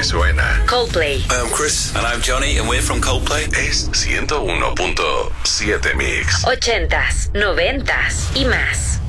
suena. Coldplay. I'm Chris. And I'm Johnny, and we're from Coldplay. Es 101.7 Mix. 80s, 90s y más.